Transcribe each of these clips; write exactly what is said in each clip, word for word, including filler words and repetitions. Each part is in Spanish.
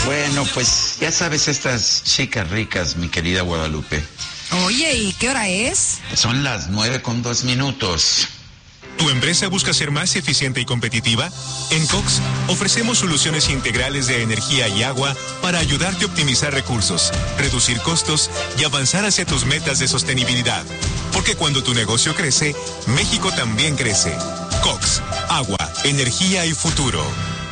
Bueno, pues ya sabes, estas chicas ricas, mi querida Guadalupe. Oye, ¿y qué hora es? Son las nueve con dos minutos. ¿Tu empresa busca ser más eficiente y competitiva? En Cox ofrecemos soluciones integrales de energía y agua para ayudarte a optimizar recursos, reducir costos y avanzar hacia tus metas de sostenibilidad. Porque cuando tu negocio crece, México también crece. Cox, agua, energía y futuro.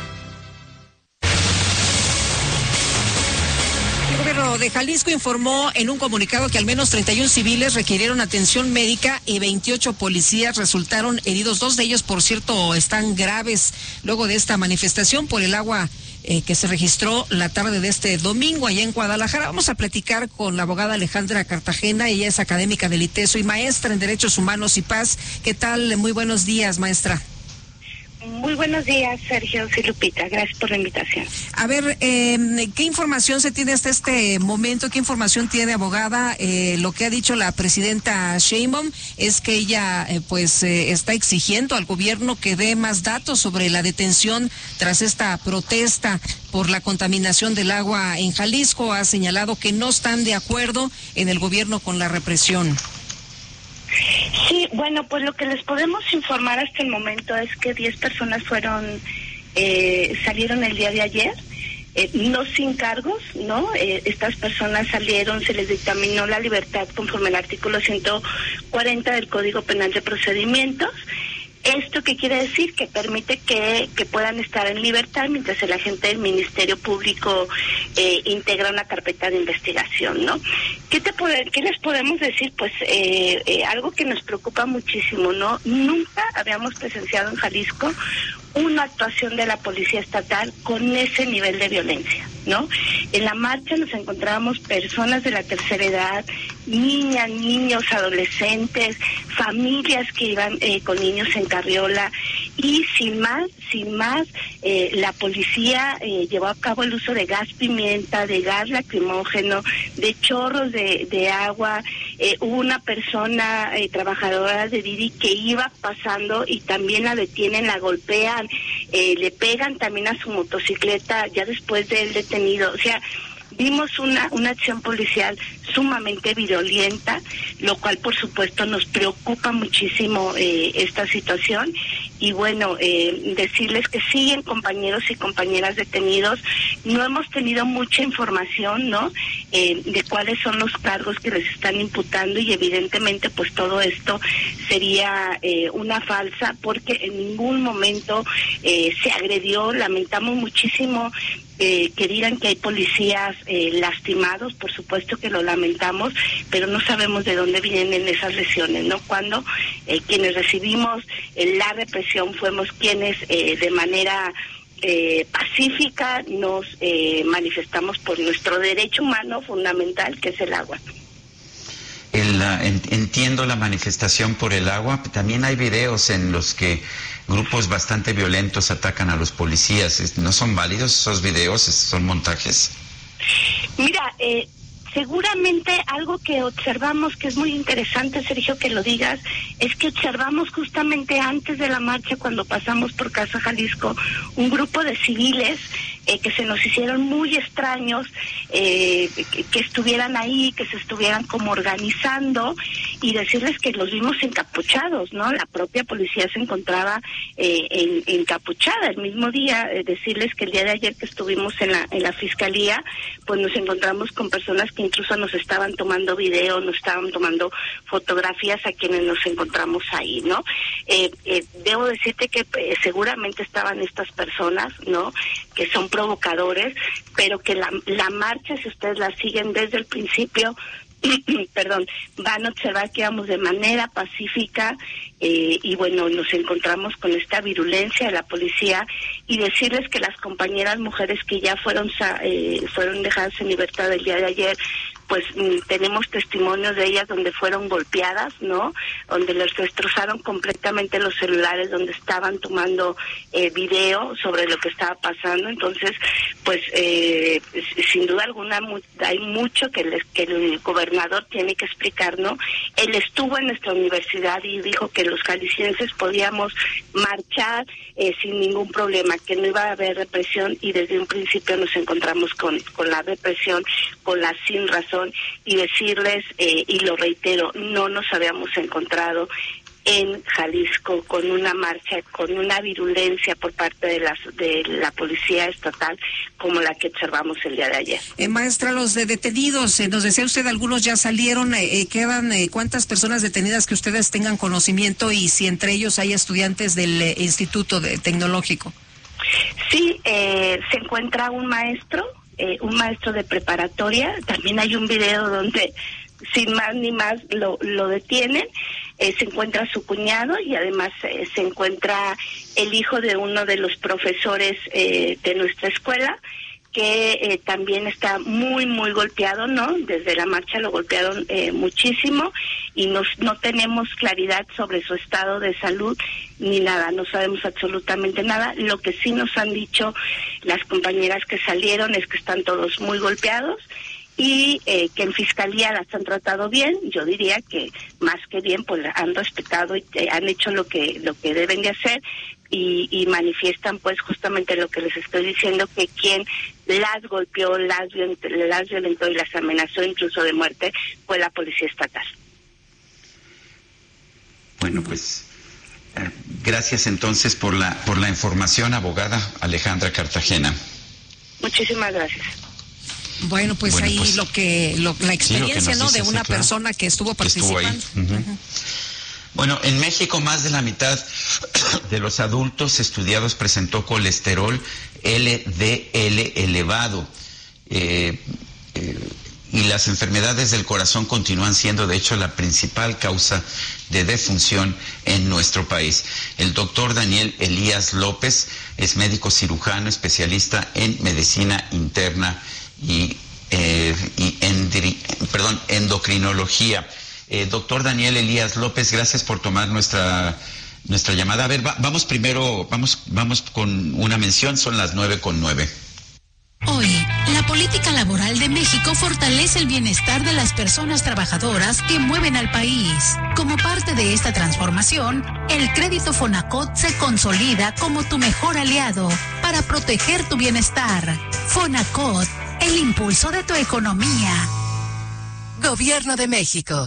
El gobierno de Jalisco informó en un comunicado que al menos treinta y uno civiles requirieron atención médica y veintiocho policías resultaron heridos. Dos de ellos, por cierto, están graves luego de esta manifestación por el agua eh, que se registró la tarde de este domingo allá en Guadalajara. Vamos a platicar con la abogada Alejandra Cartagena. Ella es académica del ITESO y maestra en Derechos Humanos y Paz. ¿Qué tal? Muy buenos días, maestra. Muy buenos días, Sergio y Lupita. Gracias por la invitación. A ver, eh, ¿qué información se tiene hasta este momento? ¿Qué información tiene, abogada? Eh, lo que ha dicho la presidenta Sheinbaum es que ella eh, pues eh, está exigiendo al gobierno que dé más datos sobre la detención tras esta protesta por la contaminación del agua en Jalisco. Ha señalado que no están de acuerdo en el gobierno con la represión. Sí, bueno, pues lo que les podemos informar hasta el momento es que diez personas fueron, eh, salieron el día de ayer, eh, no sin cargos, ¿no? Eh, estas personas salieron, se les dictaminó la libertad conforme al artículo ciento cuarenta del Código Penal de Procedimientos. ¿Esto qué quiere decir? Que permite que, que puedan estar en libertad mientras el agente del Ministerio Público eh, integra una carpeta de investigación, ¿no? ¿Qué, te puede, qué les podemos decir? Pues eh, eh, algo que nos preocupa muchísimo, ¿no? Nunca habíamos presenciado en Jalisco una actuación de la Policía Estatal con ese nivel de violencia, ¿no? En la marcha nos encontrábamos personas de la tercera edad, niñas, niños, adolescentes, familias que iban eh, con niños en carriola y sin más, sin más, eh, la policía eh, llevó a cabo el uso de gas pimienta, de gas lacrimógeno, de chorros de, de agua. Eh, hubo una persona eh, trabajadora de Didi que iba pasando y también la detienen, la golpean, eh, le pegan también a su motocicleta ya después de él detenido. O sea, vimos una una acción policial sumamente violenta, lo cual por supuesto nos preocupa muchísimo eh, esta situación. Y bueno, eh, decirles que siguen compañeros y compañeras detenidos. No hemos tenido mucha información, ¿no? Eh, de cuáles son los cargos que les están imputando y evidentemente pues todo esto sería eh, una falsa porque en ningún momento eh, se agredió. Lamentamos muchísimo eh, que digan que hay policías eh, lastimados, por supuesto que lo lamentamos, pero no sabemos de dónde vienen esas lesiones, ¿no? Cuando eh, quienes recibimos eh, la represión fuimos quienes eh, de manera eh, pacífica nos eh, manifestamos por nuestro derecho humano fundamental, que es el agua. El, uh, en, entiendo la manifestación por el agua. También hay videos en los que grupos bastante violentos atacan a los policías. ¿No son válidos esos videos? ¿Son montajes? Mira, eh, seguramente algo que observamos que es muy interesante, Sergio, que lo digas, es que observamos justamente antes de la marcha, cuando pasamos por Casa Jalisco, un grupo de civiles eh, que se nos hicieron muy extraños, eh, que, que estuvieran ahí, que se estuvieran como organizando, y decirles que los vimos encapuchados, ¿no? La propia policía se encontraba eh, en, encapuchada el mismo día. Eh, decirles que el día de ayer que estuvimos en la en la fiscalía, pues nos encontramos con personas que incluso nos estaban tomando video, nos estaban tomando fotografías a quienes nos encontramos ahí, ¿no? Eh, eh, debo decirte que eh, seguramente estaban estas personas, ¿no? Que son provocadores, pero que la, la marcha, si ustedes la siguen desde el principio, perdón, van a observar que íbamos de manera pacífica eh, y bueno, nos encontramos con esta virulencia de la policía, y decirles que las compañeras mujeres que ya fueron eh, fueron dejadas en libertad el día de ayer pues tenemos testimonios de ellas donde fueron golpeadas, ¿no? Donde les destrozaron completamente los celulares, donde estaban tomando eh, video sobre lo que estaba pasando. Entonces, pues eh, sin duda alguna mu- hay mucho que, les, que el gobernador tiene que explicar, ¿no? Él estuvo en nuestra universidad y dijo que los jaliscienses podíamos marchar eh, sin ningún problema, que no iba a haber represión, y desde un principio nos encontramos con, con la represión, con la sin razón, y decirles, eh, y lo reitero, no nos habíamos encontrado en Jalisco con una marcha, con una virulencia por parte de la, de la policía estatal como la que observamos el día de ayer. Eh, maestra, los de detenidos, eh, nos decía usted, algunos ya salieron, eh, quedan eh, ¿cuántas personas detenidas que ustedes tengan conocimiento, y si entre ellos hay estudiantes del eh, Instituto de Tecnológico? Sí, eh, se encuentra un maestro, eh, un maestro de preparatoria. También hay un video donde sin más ni más lo, lo detienen. Eh, se encuentra su cuñado, y además eh, se encuentra el hijo de uno de los profesores eh, de nuestra escuela, que eh, también está muy, muy golpeado, ¿no? Desde la marcha lo golpearon eh, muchísimo, y nos, no tenemos claridad sobre su estado de salud ni nada, no sabemos absolutamente nada. Lo que sí nos han dicho las compañeras que salieron es que están todos muy golpeados, y eh, que en fiscalía las han tratado bien. Yo diría que más que bien, pues han respetado y eh, han hecho lo que lo que deben de hacer, y, y manifiestan pues justamente lo que les estoy diciendo, que quien las golpeó, las violentó, las violentó y las amenazó incluso de muerte fue la policía estatal. Bueno, pues eh, gracias entonces por la por la información, abogada Alejandra Cartagena. Muchísimas gracias. Bueno, pues bueno, ahí pues, lo que lo, la experiencia, sí, ¿no? dice, De una sí, claro, persona que estuvo participando. Que estuvo ahí. Uh-huh. Uh-huh. Bueno, en México más de la mitad de los adultos estudiados presentó colesterol L D L elevado. Eh, eh, y las enfermedades del corazón continúan siendo, de hecho, la principal causa de defunción en nuestro país. El doctor Daniel Elías López es médico cirujano, especialista en medicina interna y, eh, y endri, perdón, endocrinología. Eh, doctor Daniel Elías López, gracias por tomar nuestra nuestra llamada. A ver, va, vamos primero, vamos vamos con una mención, son las nueve con nueve. Hoy, la política laboral de México fortalece el bienestar de las personas trabajadoras que mueven al país. Como parte de esta transformación, el crédito Fonacot se consolida como tu mejor aliado para proteger tu bienestar. Fonacot, el impulso de tu economía. Gobierno de México.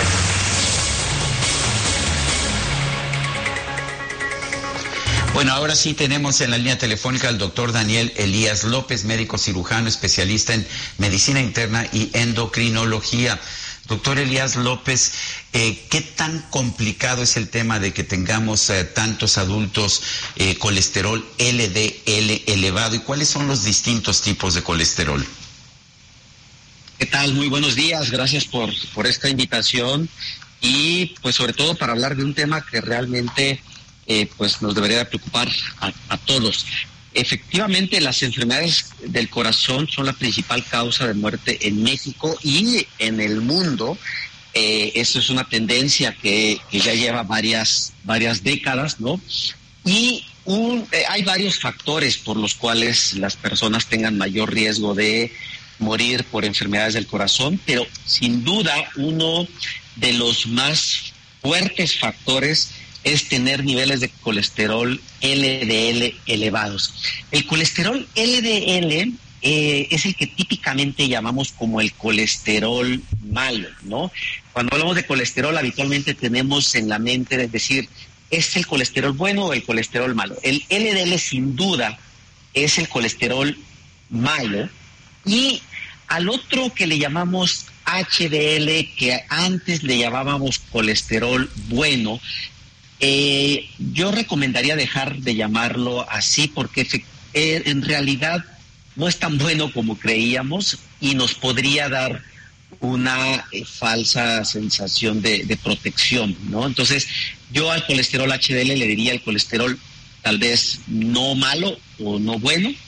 Bueno, ahora sí tenemos en la línea telefónica al doctor Daniel Elías López, médico cirujano, especialista en medicina interna y endocrinología. Doctor Elías López, eh, ¿qué tan complicado es el tema de que tengamos eh, tantos adultos eh, colesterol L D L elevado, y cuáles son los distintos tipos de colesterol? ¿Qué tal? Muy buenos días, gracias por, por esta invitación, y pues sobre todo para hablar de un tema que realmente eh, pues nos debería preocupar a, a todos. Efectivamente, las enfermedades del corazón son la principal causa de muerte en México y en el mundo. Eh, eso es una tendencia que, que ya lleva varias, varias décadas, ¿no? Y un, eh, hay varios factores por los cuales las personas tengan mayor riesgo de morir por enfermedades del corazón, pero sin duda uno de los más fuertes factores es tener niveles de colesterol L D L elevados. El colesterol L D L eh, es el que típicamente llamamos como el colesterol malo, ¿no? Cuando hablamos de colesterol habitualmente tenemos en la mente de decir, ¿es el colesterol bueno o el colesterol malo? El L D L sin duda es el colesterol malo, y al otro que le llamamos H D L, que antes le llamábamos colesterol bueno, Eh, yo recomendaría dejar de llamarlo así porque eh, en realidad no es tan bueno como creíamos y nos podría dar una eh, falsa sensación de, de protección, ¿no? Entonces, yo al colesterol H D L le diría el colesterol tal vez no malo o no bueno,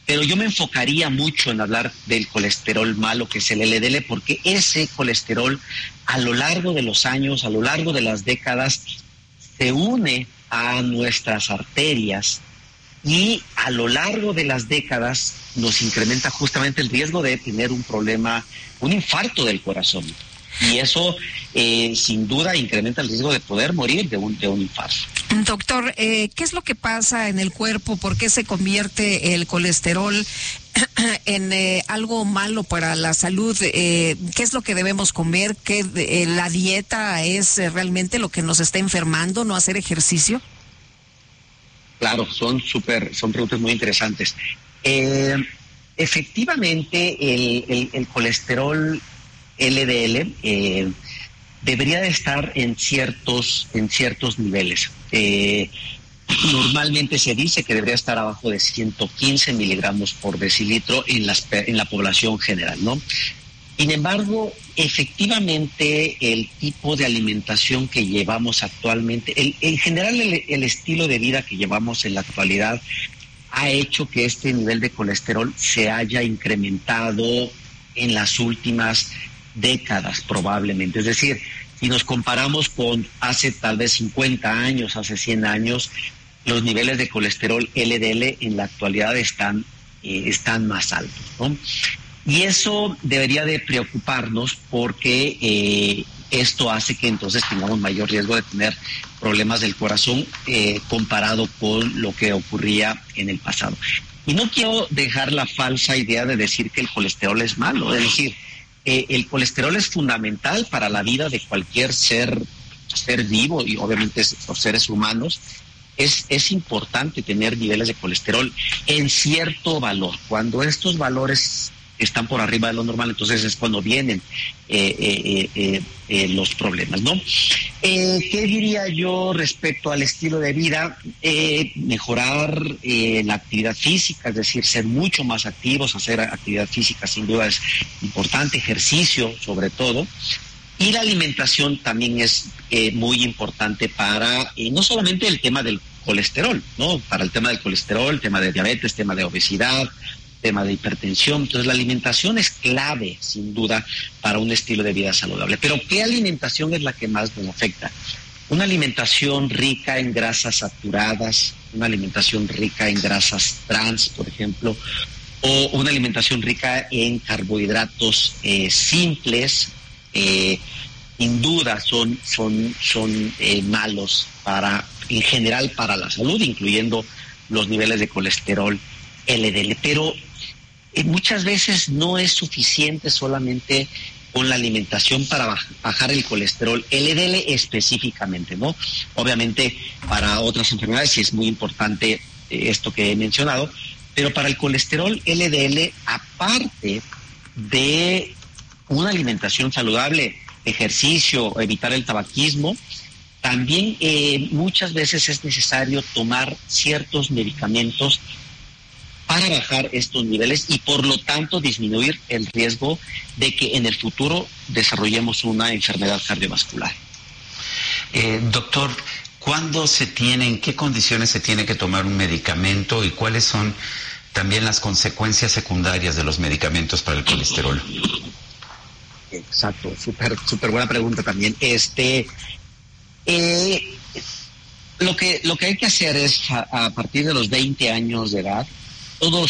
pero yo me enfocaría mucho en hablar del colesterol malo, que es el L D L, porque ese colesterol a lo largo de los años, a lo largo de las décadas, se une a nuestras arterias y a lo largo de las décadas nos incrementa justamente el riesgo de tener un problema, un infarto del corazón. Y eso, eh, sin duda, incrementa el riesgo de poder morir de un, de un infarto. Doctor, eh, ¿qué es lo que pasa en el cuerpo? ¿Por qué se convierte el colesterol en eh, algo malo para la salud? Eh, ¿Qué es lo que debemos comer? ¿Qué eh, la dieta es eh, realmente lo que nos está enfermando, no hacer ejercicio? Claro, son súper, son preguntas muy interesantes. Eh, efectivamente, el, el, el colesterol L D L eh, debería de estar en ciertos, en ciertos niveles. Eh, normalmente se dice que debería estar abajo de ciento quince miligramos por decilitro en, las, en la población general, ¿no? Sin embargo, efectivamente, el tipo de alimentación que llevamos actualmente, el, en general el, el estilo de vida que llevamos en la actualidad, ha hecho que este nivel de colesterol se haya incrementado en las últimas décadas probablemente. Es decir, si nos comparamos con hace tal vez cincuenta años, hace cien años, los niveles de colesterol L D L en la actualidad están, eh, están más altos, ¿no? Y eso debería de preocuparnos porque eh, esto hace que entonces tengamos mayor riesgo de tener problemas del corazón eh, comparado con lo que ocurría en el pasado. Y no quiero dejar la falsa idea de decir que el colesterol es malo, es decir, Eh, el colesterol es fundamental para la vida de cualquier ser, ser vivo y obviamente los seres humanos. Es, es importante tener niveles de colesterol en cierto valor. Cuando estos valores están por arriba de lo normal, entonces es cuando vienen eh, eh, eh, eh, los problemas, ¿no? Eh, ¿Qué diría yo respecto al estilo de vida? Eh, mejorar eh, la actividad física, es decir, ser mucho más activos, hacer actividad física sin duda es importante, ejercicio sobre todo. Y la alimentación también es eh, muy importante para, eh, no solamente el tema del colesterol, ¿no? Para el tema del colesterol, tema de diabetes, tema de obesidad, tema de hipertensión. Entonces la alimentación es clave, sin duda, para un estilo de vida saludable. Pero ¿qué alimentación es la que más nos afecta? Una alimentación rica en grasas saturadas, una alimentación rica en grasas trans, por ejemplo, o una alimentación rica en carbohidratos eh, simples, eh, sin duda son, son, son eh, malos para, en general para la salud, incluyendo los niveles de colesterol L D L. Pero eh, muchas veces no es suficiente solamente con la alimentación para bajar el colesterol L D L específicamente, ¿no? Obviamente para otras enfermedades sí es muy importante eh, esto que he mencionado, pero para el colesterol L D L, aparte de una alimentación saludable, ejercicio, evitar el tabaquismo, también eh, muchas veces es necesario tomar ciertos medicamentos para bajar estos niveles y por lo tanto disminuir el riesgo de que en el futuro desarrollemos una enfermedad cardiovascular. Eh, doctor, ¿cuándo se tiene, en qué condiciones se tiene que tomar un medicamento y cuáles son también las consecuencias secundarias de los medicamentos para el colesterol? Exacto, súper súper buena pregunta también. Este, eh, lo que lo que hay que hacer es a, a partir de los veinte años de edad, todos